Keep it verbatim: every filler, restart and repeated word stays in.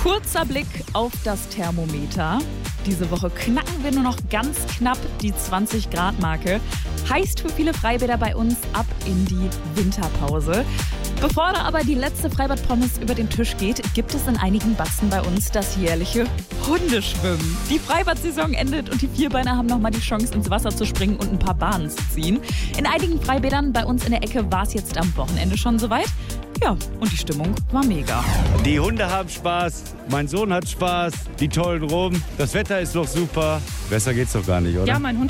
Kurzer Blick auf das Thermometer. Diese Woche knacken wir nur noch ganz knapp die zwanzig Grad Marke. Heißt für viele Freibäder bei uns ab in die Winterpause. Bevor da aber die letzte Freibad-Pommes über den Tisch geht, gibt es in einigen Batzen bei uns das jährliche Hundeschwimmen. Die Freibad-Saison endet und die Vierbeiner haben nochmal die Chance, ins Wasser zu springen und ein paar Bahnen zu ziehen. In einigen Freibädern bei uns in der Ecke war es jetzt am Wochenende schon soweit. Ja, und die Stimmung war mega. Die Hunde haben Spaß, mein Sohn hat Spaß, die tollen rum, das Wetter ist noch super. Besser geht's doch gar nicht, oder? Ja, mein Hund